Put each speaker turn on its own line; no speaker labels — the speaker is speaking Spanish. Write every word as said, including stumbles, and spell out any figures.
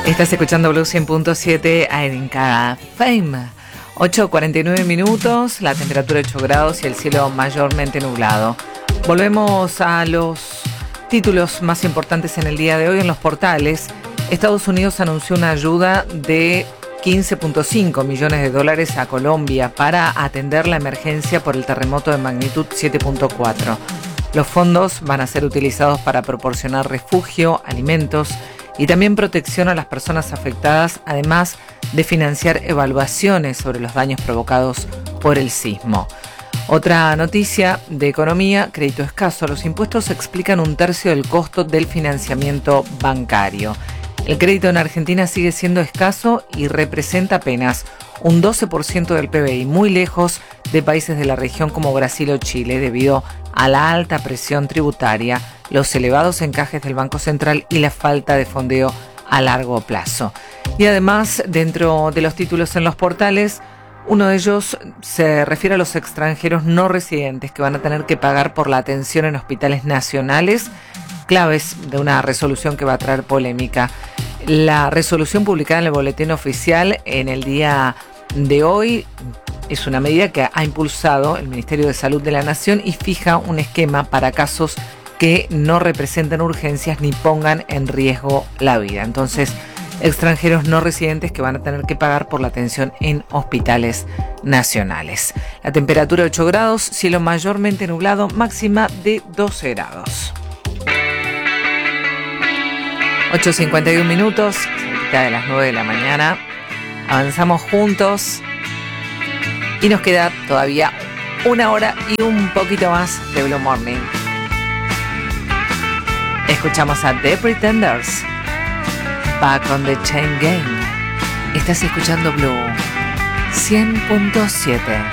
Estás escuchando Blue cien punto siete en cada Fame. ocho cuarenta y nueve minutos, la temperatura ocho grados y el cielo mayormente nublado. Volvemos a los títulos más importantes en el día de hoy en los portales. Estados Unidos anunció una ayuda de quince punto cinco millones de dólares a Colombia para atender la emergencia por el terremoto de magnitud siete punto cuatro. Los fondos van a ser utilizados para proporcionar refugio, alimentos y también protección a las personas afectadas, además de financiar evaluaciones sobre los daños provocados por el sismo. Otra noticia de economía, crédito escaso. Los impuestos explican un tercio del costo del financiamiento bancario. El crédito en Argentina sigue siendo escaso y representa apenas un doce por ciento del P B I, muy lejos de países de la región como Brasil o Chile, debido a la alta presión tributaria, los elevados encajes del Banco Central y la falta de fondeo a largo plazo. Y además, dentro de los títulos en los portales, uno de ellos se refiere a los extranjeros no residentes que van a tener que pagar por la atención en hospitales nacionales, claves de una resolución que va a traer polémica. La resolución publicada en el boletín oficial en el día de hoy es una medida que ha impulsado el Ministerio de Salud de la Nación y fija un esquema para casos que no representen urgencias ni pongan en riesgo la vida. Entonces, extranjeros no residentes que van a tener que pagar por la atención en hospitales nacionales. La temperatura ocho grados, cielo mayormente nublado, máxima de doce grados. ocho cincuenta y uno minutos, cerquita de las nueve de la mañana. Avanzamos juntos y nos queda todavía una hora y un poquito más de Blue Morning. Escuchamos a The Pretenders, Back on the Chain Gang. Estás escuchando Blue cien punto siete.